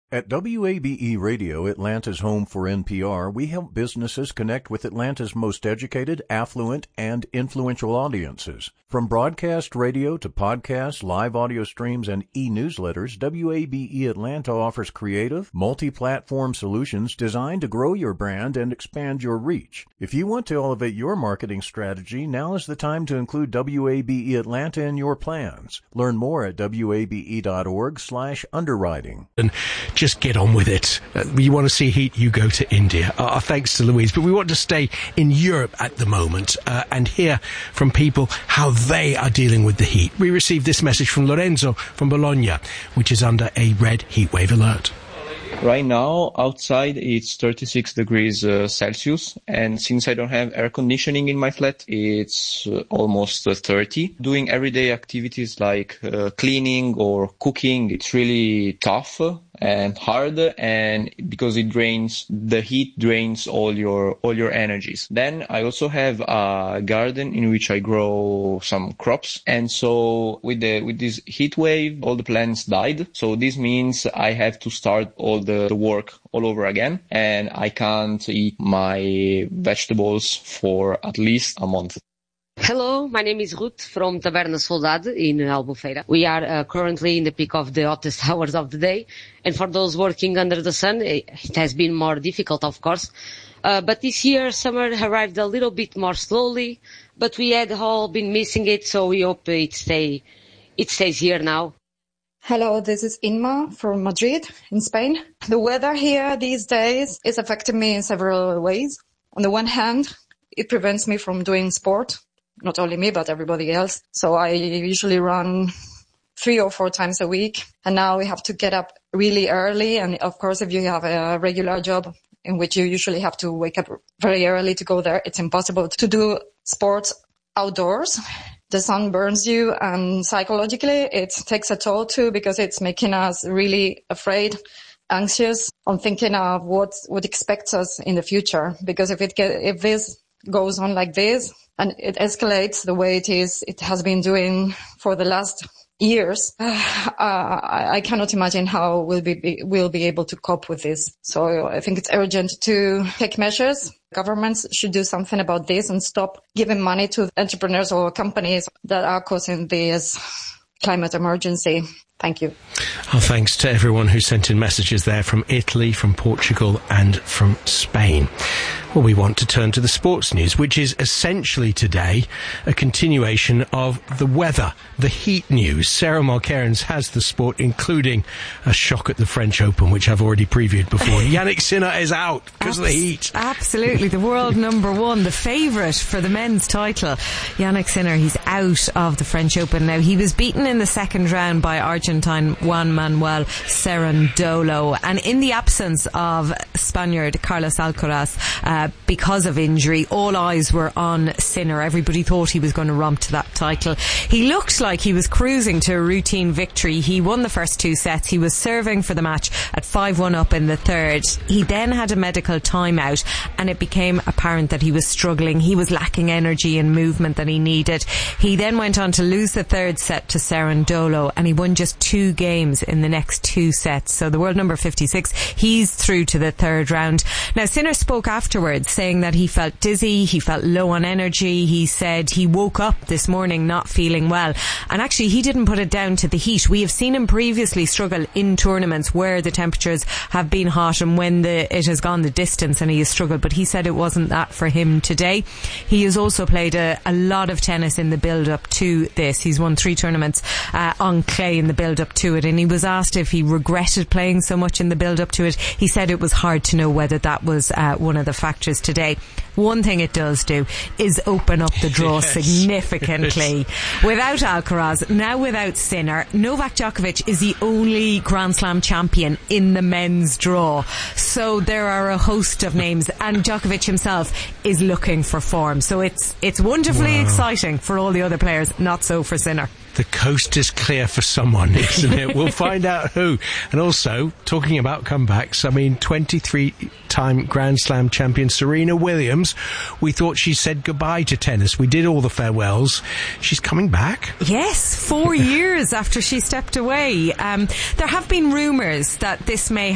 At WABE Radio, Atlanta's home for NPR, we help businesses connect with Atlanta's most educated, affluent, and influential audiences. From broadcast radio to podcasts, live audio streams, and e-newsletters, WABE Atlanta offers creative, multi-platform solutions designed to grow your brand and expand your reach. If you want to elevate your marketing strategy, now is the time to include WABE Atlanta in your plans. Learn more at wabe.org/underwriting. And just get on with it. You want to see heat, you go to India. Our thanks to Louise. But we want to stay in Europe at the moment and hear from people how they are dealing with the heat. We received this message from Lorenzo from Bologna, which is under a red heatwave alert. Right now, outside, it's 36 degrees Celsius. And since I don't have air conditioning in my flat, it's almost 30. Doing everyday activities like cleaning or cooking, it's really tough and hard, and because the heat drains all your energies. Then I also have a garden in which I grow some crops, and so with this heat wave, all the plants died. So this means I have to start all the work all over again, and I can't eat my vegetables for at least a month. Hello, my name is Ruth from Taberna Soldado in Albufeira. We are currently in the peak of the hottest hours of the day, and for those working under the sun, it has been more difficult, of course. But this year, summer arrived a little bit more slowly, but we had all been missing it, so we hope it stays here now. Hello, this is Inma from Madrid in Spain. The weather here these days is affecting me in several ways. On the one hand, it prevents me from doing sport. Not only me, but everybody else. So I usually run 3 or 4 times a week. And now we have to get up really early. And of course, if you have a regular job in which you usually have to wake up very early to go there, it's impossible to do sports outdoors. The sun burns you, and psychologically it takes a toll too, because it's making us really afraid, anxious on thinking of what expects us in the future. Because if this goes on like this, and it escalates the way it has been doing for the last years, I cannot imagine how we'll be able to cope with this. So I think it's urgent to take measures. Governments should do something about this and stop giving money to entrepreneurs or companies that are causing this climate emergency. Thank you. Our thanks to everyone who sent in messages there from Italy, from Portugal and from Spain. Well, we want to turn to the sports news, which is essentially today a continuation of the weather, the heat news. Sarah Mulcairns has the sport, including a shock at the French Open, which I've already previewed before. Jannik Sinner is out because of the heat. Absolutely. The world number one, the favourite for the men's title. Jannik Sinner, he's out of the French Open now. He was beaten in the second round by Argentine Juan Manuel Cerundolo. And in the absence of Spaniard Carlos Alcaraz, because of injury, all eyes were on Sinner. Everybody thought he was going to romp to that title. He looked like he was cruising to a routine victory. He won the first 2 sets. He was serving for the match at 5-1 up in the third. He then had a medical timeout, and it became apparent that he was struggling. He was lacking energy and movement that he needed. He then went on to lose the third set to Cerundolo, and he won just 2 games in the next 2 sets. So the world number 56, he's through to the third round. Now, Sinner spoke afterwards saying that he felt dizzy, he felt low on energy. He said he woke up this morning not feeling well, and actually he didn't put it down to the heat. We have seen him previously struggle in tournaments where the temperatures have been hot and when it has gone the distance, and he has struggled, but he said it wasn't that for him today. He has also played a lot of tennis in the build up to this. He's won 3 tournaments on clay in the build up to it, and he was asked if he regretted playing so much in the build up to it. He said it was hard to know whether that was one of the factors today. One thing it does do is open up the draw significantly. Without Alcaraz, now without Sinner, Novak Djokovic is the only Grand Slam champion in the men's draw. So there are a host of names, and Djokovic himself is looking for form. So it's wonderfully exciting for all the other players, not so for Sinner. The coast is clear for someone, isn't it? We'll find out who. And also, talking about comebacks, 23-time Grand Slam champion Serena Williams, we thought she said goodbye to tennis. We did all the farewells. She's coming back. Yes, 4 years after she stepped away. There have been rumours that this may